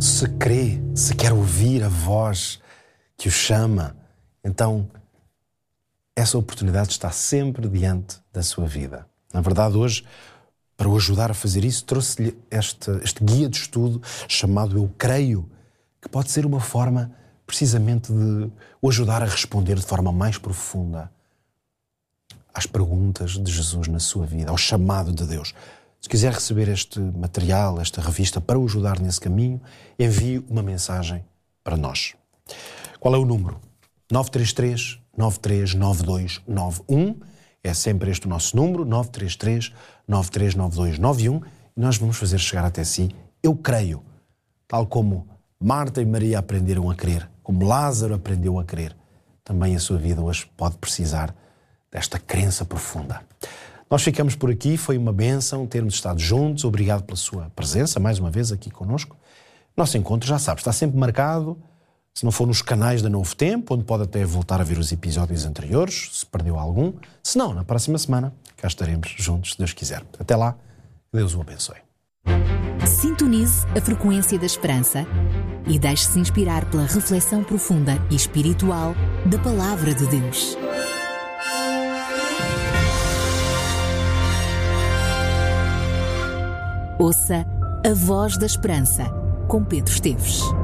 se crê, se quer ouvir a voz que o chama, então essa oportunidade está sempre diante da sua vida. Na verdade, hoje, para o ajudar a fazer isso, trouxe-lhe este guia de estudo chamado Eu Creio, que pode ser uma forma precisamente de o ajudar a responder de forma mais profunda às perguntas de Jesus na sua vida, ao chamado de Deus. Se quiser receber este material, esta revista, para o ajudar nesse caminho, envie uma mensagem para nós. Qual é o número? 933-939291. É sempre este o nosso número, 933-939291. E nós vamos fazer chegar até si Eu Creio, tal como Marta e Maria aprenderam a crer, como Lázaro aprendeu a crer. Também a sua vida hoje pode precisar desta crença profunda. Nós ficamos por aqui, foi uma bênção termos estado juntos. Obrigado pela sua presença, mais uma vez aqui connosco. Nosso encontro, já sabe, está sempre marcado, se não for nos canais da Novo Tempo, onde pode até voltar a ver os episódios anteriores, se perdeu algum. Se não, na próxima semana, cá estaremos juntos, se Deus quiser. Até lá, que Deus o abençoe. Sintonize a frequência da esperança e deixe-se inspirar pela reflexão profunda e espiritual da Palavra de Deus. Ouça a Voz da Esperança, com Pedro Esteves.